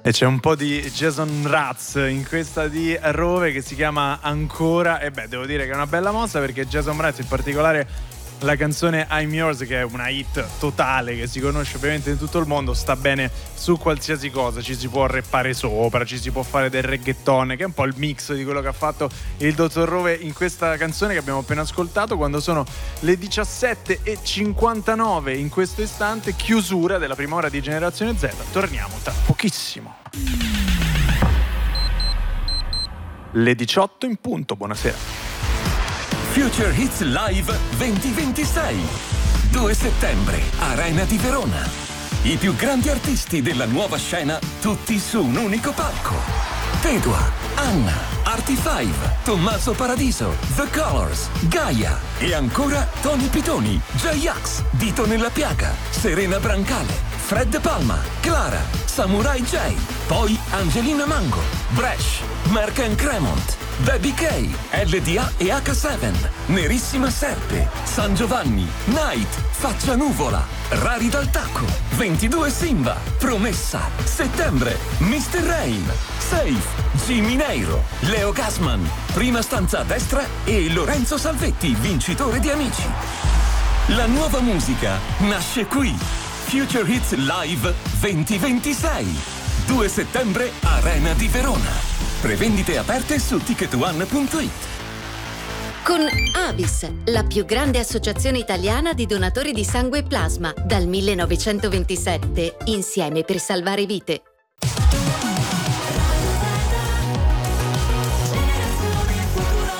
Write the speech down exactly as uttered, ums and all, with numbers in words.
E c'è un po' di Jason Mraz in questa di Rove che si chiama Ancora. E beh, devo dire che è una bella mossa, perché Jason Mraz, in particolare la canzone I'm Yours, che è una hit totale che si conosce ovviamente in tutto il mondo, sta bene su qualsiasi cosa. Ci si può rappare sopra, ci si può fare del reggaeton, che è un po' il mix di quello che ha fatto il dottor Rove in questa canzone che abbiamo appena ascoltato, quando sono le diciassette e cinquantanove in questo istante, chiusura della prima ora di Generazione Z. Torniamo tra pochissimo. Le diciotto in punto, buonasera. Future Hits Live duemilaventisei, due settembre, Arena di Verona. I più grandi artisti della nuova scena, tutti su un unico palco. Tedua, Anna, Artifive, Tommaso Paradiso, The Colors, Gaia e ancora Tony Pitoni, J-Ax, Dito nella Piaga, Serena Brancale, Fred Palma, Clara, Samurai J, poi Angelina Mango, Bresh, Mark and Cremont, Baby K, L D A e H sette, Nerissima Serpe, San Giovanni, Night, Faccia Nuvola, Rari dal Tacco, ventidue Simba, Promessa, Settembre, mister Rain, Safe, Jimmy Neiro, Leo Gasman, Prima stanza a destra e Lorenzo Salvetti, vincitore di Amici. La nuova musica nasce qui. Future Hits Live duemilaventisei, due settembre, Arena di Verona. Prevendite aperte su ticket one punto it. Con Avis, la più grande associazione italiana di donatori di sangue e plasma, dal millenovecentoventisette, insieme per salvare vite.